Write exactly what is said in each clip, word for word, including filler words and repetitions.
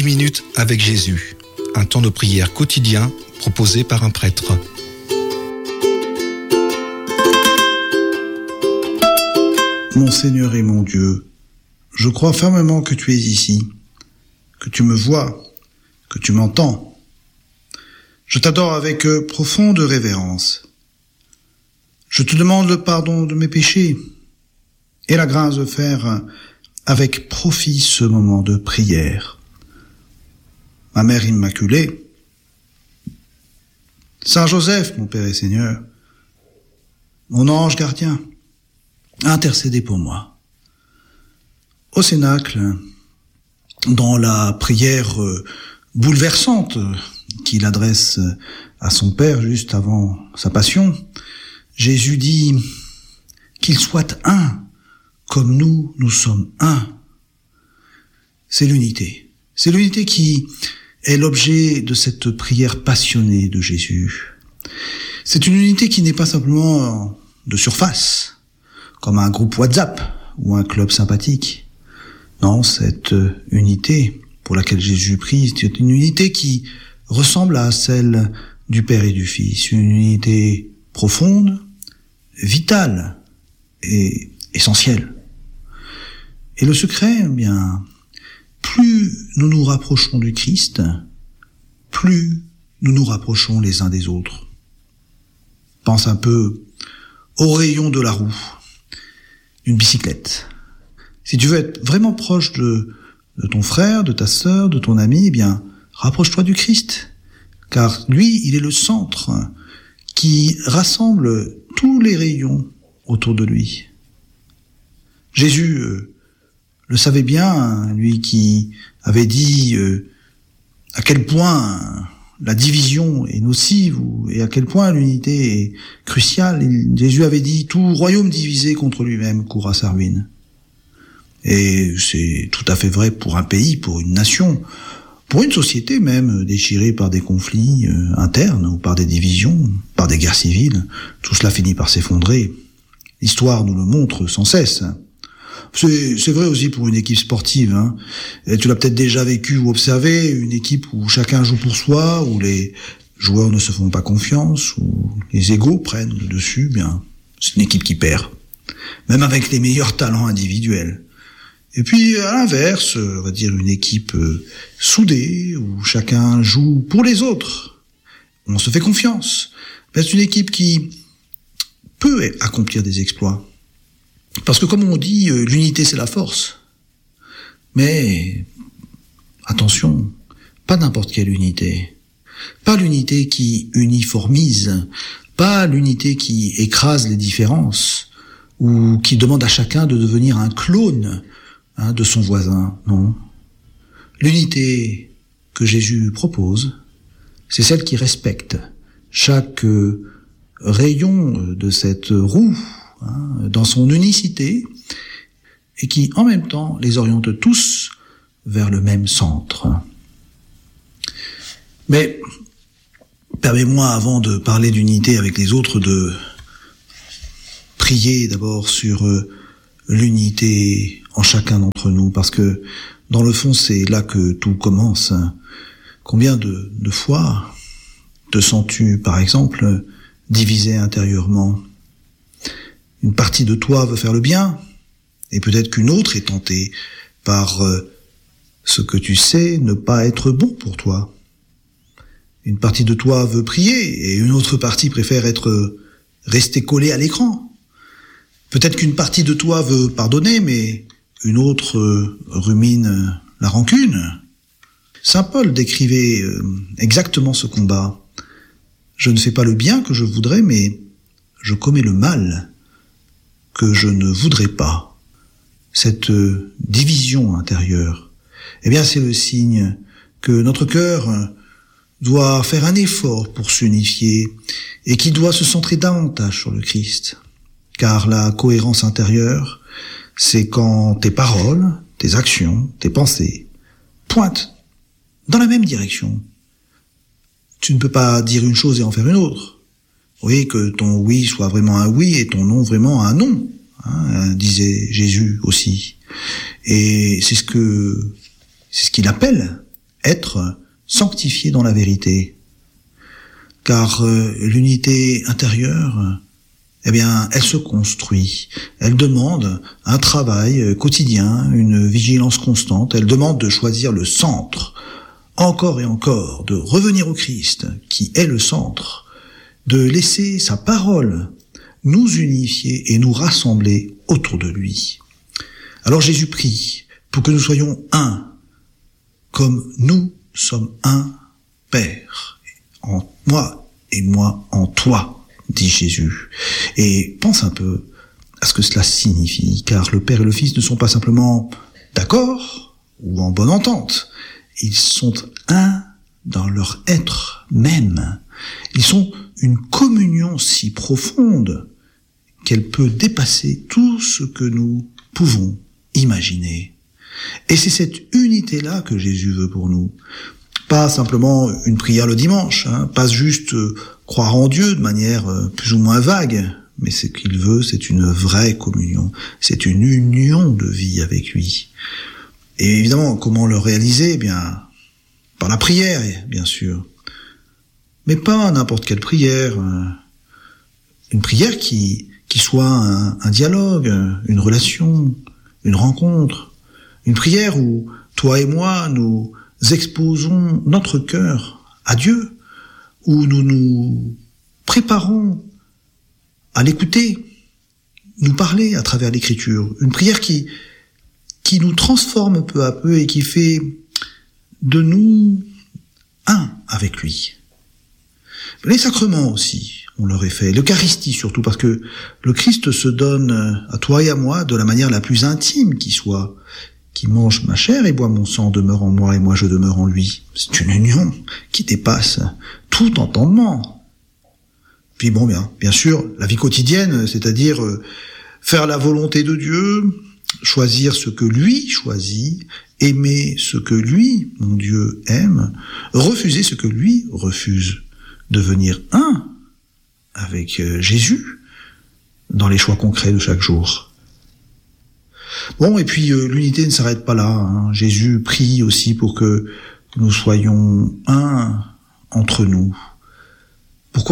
dix minutes avec Jésus, un temps de prière quotidien proposé par un prêtre. Mon Seigneur et mon Dieu, je crois fermement que tu es ici, que tu me vois, que tu m'entends. Je t'adore avec profonde révérence. Je te demande le pardon de mes péchés et la grâce de faire avec profit ce moment de prière. Ma Mère Immaculée, Saint Joseph, mon Père et Seigneur, mon ange gardien, intercédez pour moi. Au Cénacle, dans la prière bouleversante qu'il adresse à son Père juste avant sa passion, Jésus dit qu'il soit un, comme nous, nous sommes un. C'est l'unité. C'est l'unité qui est l'objet de cette prière passionnée de Jésus. C'est une unité qui n'est pas simplement de surface, comme un groupe WhatsApp ou un club sympathique. Non, cette unité pour laquelle Jésus prie, c'est une unité qui ressemble à celle du Père et du Fils. Une unité profonde, vitale et essentielle. Et le secret, eh bien, plus nous nous rapprochons du Christ, plus nous nous rapprochons les uns des autres. Pense un peu au rayon de la roue d'une bicyclette. Si tu veux être vraiment proche de, de ton frère, de ta sœur, de ton ami, eh bien, rapproche-toi du Christ, car lui, il est le centre qui rassemble tous les rayons autour de lui. Jésus euh, le savait bien, lui qui avait dit euh, à quel point la division est nocive et à quel point l'unité est cruciale. Il, Jésus avait dit « Tout royaume divisé contre lui-même court à sa ruine ». Et c'est tout à fait vrai pour un pays, pour une nation, pour une société même déchirée par des conflits euh, internes ou par des divisions, par des guerres civiles. Tout cela finit par s'effondrer. L'histoire nous le montre sans cesse. C'est, c'est vrai aussi pour une équipe sportive. Hein. Et tu l'as peut-être déjà vécu ou observé, une équipe où chacun joue pour soi, où les joueurs ne se font pas confiance, où les égos prennent le dessus. Bien, c'est une équipe qui perd, même avec les meilleurs talents individuels. Et puis, à l'inverse, on va dire une équipe euh, soudée, où chacun joue pour les autres. On se fait confiance. Mais c'est une équipe qui peut accomplir des exploits. Parce que comme on dit, euh, l'unité c'est la force. Mais, attention, pas n'importe quelle unité. Pas l'unité qui uniformise, pas l'unité qui écrase les différences, ou qui demande à chacun de devenir un clone Hein, de son voisin, non. L'unité que Jésus propose, c'est celle qui respecte chaque euh, rayon de cette roue hein, dans son unicité et qui, en même temps, les oriente tous vers le même centre. Mais, permets-moi, avant de parler d'unité avec les autres, de prier d'abord sur euh, l'unité en chacun d'entre nous, parce que dans le fond c'est là que tout commence. Combien de, de fois te sens-tu par exemple divisé intérieurement? Une partie de toi veut faire le bien, et peut-être qu'une autre est tentée par euh, ce que tu sais ne pas être bon pour toi. Une partie de toi veut prier, et une autre partie préfère être restée collée à l'écran. Peut-être qu'une partie de toi veut pardonner, mais une autre euh, rumine la rancune. Saint Paul décrivait euh, exactement ce combat. Je ne fais pas le bien que je voudrais, mais je commets le mal que je ne voudrais pas. Cette euh, division intérieure, eh bien c'est le signe que notre cœur euh, doit faire un effort pour s'unifier et qui doit se centrer davantage sur le Christ. Car la cohérence intérieure, c'est quand tes paroles, tes actions, tes pensées pointent dans la même direction. Tu ne peux pas dire une chose et en faire une autre. Oui, que ton oui soit vraiment un oui et ton non vraiment un non, hein, disait Jésus aussi. Et c'est ce que, c'est ce qu'il appelle être sanctifiés dans la vérité. Car euh, l'unité intérieure, eh bien, elle se construit. Elle demande un travail quotidien, une vigilance constante. Elle demande de choisir le centre, encore et encore, de revenir au Christ, qui est le centre, de laisser sa parole nous unifier et nous rassembler autour de lui. Alors Jésus prie pour que nous soyons un, comme nous sommes un, Père, en moi et moi en toi, dit Jésus. Et pense un peu à ce que cela signifie, car le Père et le Fils ne sont pas simplement d'accord ou en bonne entente, ils sont un dans leur être même. Ils sont une communion si profonde qu'elle peut dépasser tout ce que nous pouvons imaginer. Et c'est cette unité-là que Jésus veut pour nous. Pas simplement une prière le dimanche, hein, pas juste euh, croire en Dieu de manière euh, plus ou moins vague, mais ce qu'il veut, c'est une vraie communion, c'est une union de vie avec lui. Et évidemment, comment le réaliser ? Eh bien, par la prière, bien sûr. Mais pas n'importe quelle prière. Une prière qui, qui soit un, un dialogue, une relation, une rencontre. Une prière où toi et moi, nous exposons notre cœur à Dieu, où nous nous préparons à l'écouter, nous parler à travers l'Écriture. Une prière qui, qui nous transforme peu à peu et qui fait de nous un avec lui. Les sacrements aussi, on leur est fait. L'Eucharistie surtout, parce que le Christ se donne à toi et à moi de la manière la plus intime qui soit. Qui mange ma chair et boit mon sang demeure en moi et moi je demeure en lui. C'est une union qui dépasse tout entendement. Puis bon, bien, bien sûr, la vie quotidienne, c'est-à-dire euh, faire la volonté de Dieu, choisir ce que lui choisit, aimer ce que lui, mon Dieu, aime, refuser ce que lui refuse, devenir un avec euh, Jésus dans les choix concrets de chaque jour. Bon, et puis euh, l'unité ne s'arrête pas là. Hein. Jésus prie aussi pour que nous soyons un entre nous. Pourquoi ?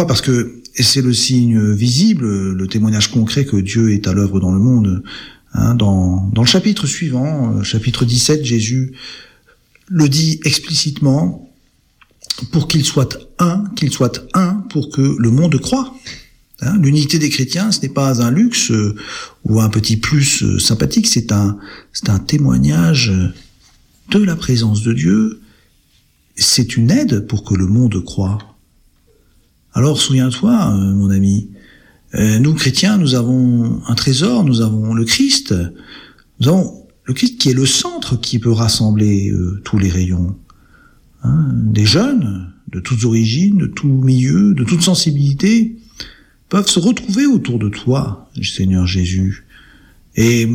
Parce que et c'est le signe visible, le témoignage concret que Dieu est à l'œuvre dans le monde. Hein, dans, dans le chapitre suivant, chapitre dix-sept, Jésus le dit explicitement pour qu'il soit un, qu'il soit un pour que le monde croie. Hein, l'unité des chrétiens, ce n'est pas un luxe euh, ou un petit plus euh, sympathique, c'est un, c'est un témoignage de la présence de Dieu. C'est une aide pour que le monde croie. Alors souviens-toi, euh, mon ami, euh, nous chrétiens, nous avons un trésor, nous avons le Christ, nous avons le Christ qui est le centre qui peut rassembler euh, tous les rayons. Hein, des jeunes, de toutes origines, de tout milieu, de toute sensibilité, peuvent se retrouver autour de toi, Seigneur Jésus, et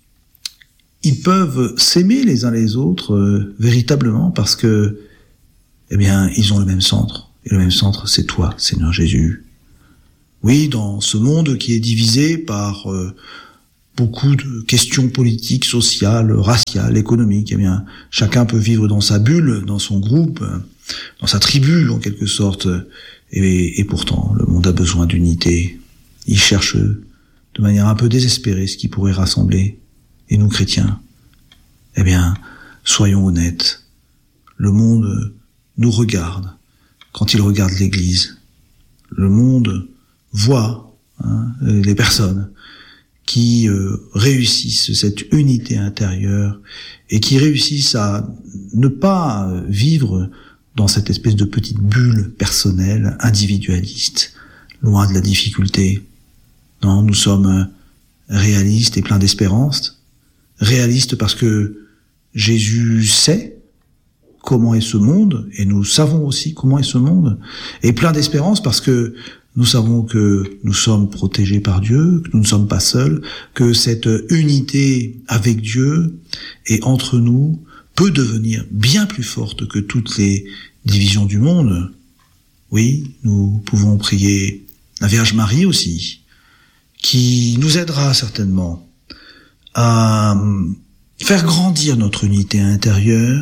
ils peuvent s'aimer les uns les autres euh, véritablement parce que, eh bien, ils ont le même centre, et le même centre, c'est toi, Seigneur Jésus. Oui, dans ce monde qui est divisé par euh, beaucoup de questions politiques, sociales, raciales, économiques, eh bien, chacun peut vivre dans sa bulle, dans son groupe, dans sa tribu, en quelque sorte. Et, et pourtant, le monde a besoin d'unité. Il cherche de manière un peu désespérée ce qui pourrait rassembler. Et nous, chrétiens, eh bien, soyons honnêtes. Le monde nous regarde quand il regarde l'Église. Le monde voit hein, les personnes qui euh, réussissent cette unité intérieure et qui réussissent à ne pas vivre dans cette espèce de petite bulle personnelle, individualiste, loin de la difficulté. Non, nous sommes réalistes et pleins d'espérance. Réalistes parce que Jésus sait comment est ce monde, et nous savons aussi comment est ce monde. Et pleins d'espérance parce que nous savons que nous sommes protégés par Dieu, que nous ne sommes pas seuls, que cette unité avec Dieu et entre nous peut devenir bien plus forte que toutes les divisions du monde. Oui, nous pouvons prier la Vierge Marie aussi, qui nous aidera certainement à faire grandir notre unité intérieure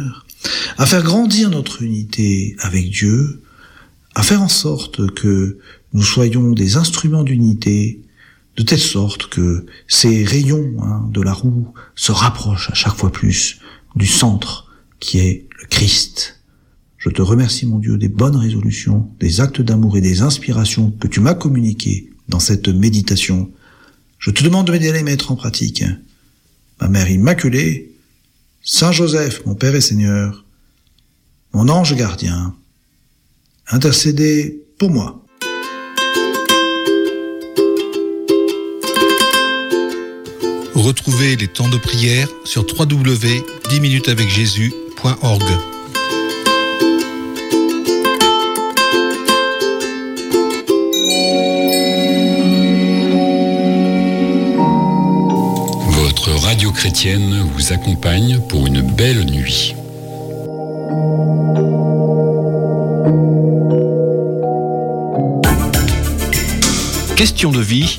à faire grandir notre unité avec Dieu, à faire en sorte que nous soyons des instruments d'unité, de telle sorte que ces rayons hein, de la roue se rapprochent à chaque fois plus du centre qui est le Christ. Je te remercie, mon Dieu, des bonnes résolutions, des actes d'amour et des inspirations que tu m'as communiquées dans cette méditation. Je te demande de m'aider à les mettre en pratique. Ma Mère Immaculée, Saint Joseph, mon Père et Seigneur, mon ange gardien, intercédez pour moi. Retrouvez les temps de prière sur w w w point dix minutes avec jésus point org. Votre radio chrétienne vous accompagne pour une belle nuit. Question de vie.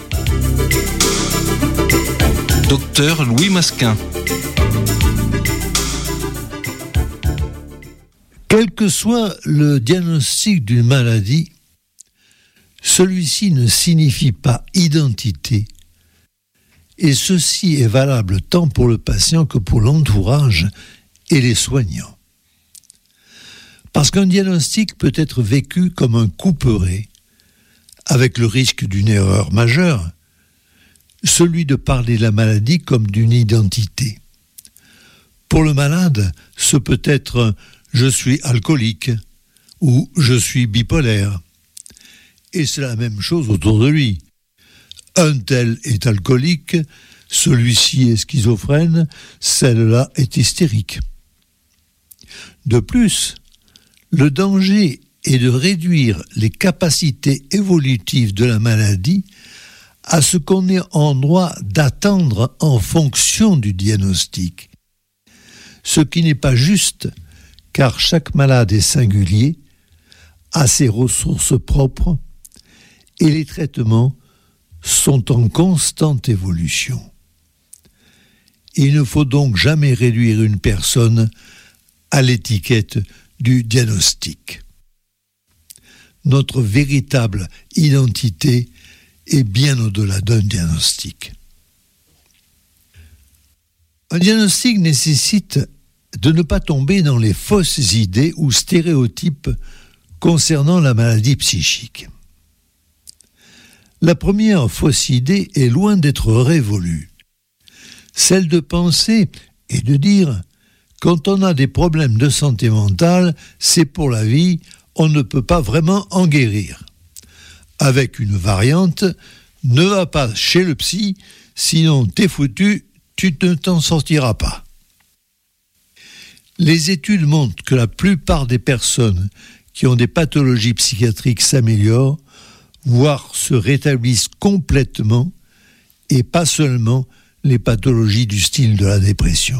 Docteur Louis Masquin. Quel que soit le diagnostic d'une maladie, celui-ci ne signifie pas identité, et ceci est valable tant pour le patient que pour l'entourage et les soignants. Parce qu'un diagnostic peut être vécu comme un couperet, avec le risque d'une erreur majeure, celui de parler de la maladie comme d'une identité. Pour le malade, ce peut être « je suis alcoolique » ou « je suis bipolaire ». Et c'est la même chose autour de lui. Un tel est alcoolique, celui-ci est schizophrène, celle-là est hystérique. De plus, le danger est de réduire les capacités évolutives de la maladie à ce qu'on est en droit d'attendre en fonction du diagnostic. Ce qui n'est pas juste, car chaque malade est singulier, a ses ressources propres, et les traitements sont en constante évolution. Il ne faut donc jamais réduire une personne à l'étiquette du diagnostic. Notre véritable identité est bien au-delà d'un diagnostic. Un diagnostic nécessite de ne pas tomber dans les fausses idées ou stéréotypes concernant la maladie psychique. La première fausse idée est loin d'être révolue. Celle de penser et de dire « quand on a des problèmes de santé mentale, c'est pour la vie, on ne peut pas vraiment en guérir ». Avec une variante « ne va pas chez le psy, sinon t'es foutu, tu ne t'en sortiras pas ». Les études montrent que la plupart des personnes qui ont des pathologies psychiatriques s'améliorent, voire se rétablissent complètement, et pas seulement les pathologies du style de la dépression.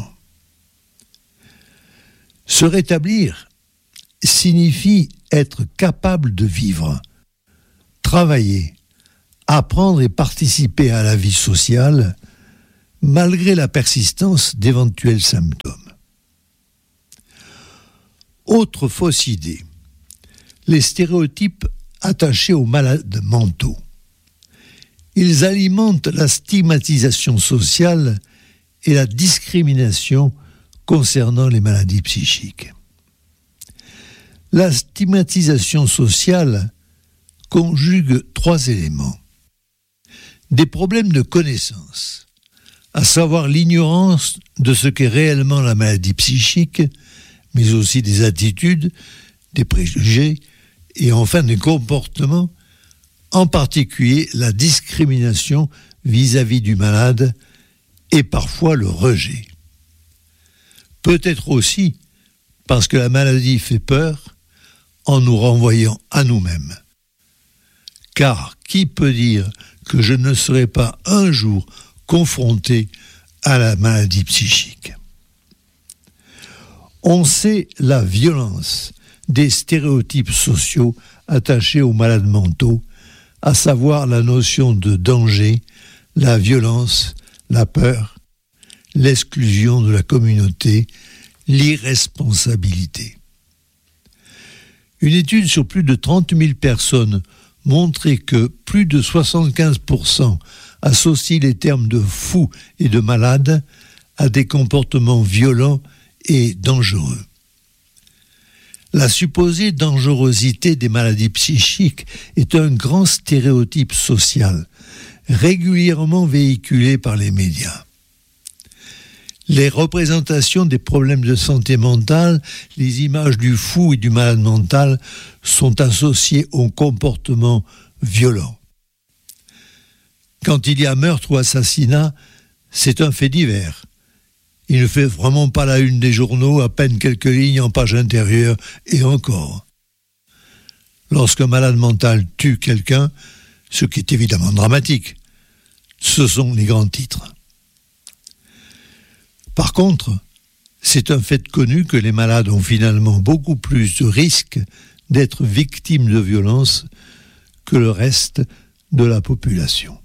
Se rétablir signifie être capable de vivre, travailler, apprendre et participer à la vie sociale, malgré la persistance d'éventuels symptômes. Autre fausse idée, les stéréotypes attachés aux malades mentaux. Ils alimentent la stigmatisation sociale et la discrimination concernant les maladies psychiques. La stigmatisation sociale conjugue trois éléments. Des problèmes de connaissance, à savoir l'ignorance de ce qu'est réellement la maladie psychique, mais aussi des attitudes, des préjugés et enfin des comportements, en particulier la discrimination vis-à-vis du malade et parfois le rejet. Peut-être aussi parce que la maladie fait peur en nous renvoyant à nous-mêmes. Car qui peut dire que je ne serai pas un jour confronté à la maladie psychique ? On sait la violence des stéréotypes sociaux attachés aux malades mentaux, à savoir la notion de danger, la violence, la peur, l'exclusion de la communauté, l'irresponsabilité. Une étude sur plus de trente mille personnes montrait que plus de soixante-quinze pour cent associent les termes de fou et de malade à des comportements violents et dangereux. La supposée dangerosité des maladies psychiques est un grand stéréotype social, régulièrement véhiculé par les médias. Les représentations des problèmes de santé mentale, les images du fou et du malade mental sont associées au comportement violent. Quand il y a meurtre ou assassinat, c'est un fait divers. Il ne fait vraiment pas la une des journaux, à peine quelques lignes en page intérieure, et encore. Lorsqu'un malade mental tue quelqu'un, ce qui est évidemment dramatique, ce sont les grands titres. Par contre, c'est un fait connu que les malades ont finalement beaucoup plus de risques d'être victimes de violences que le reste de la population.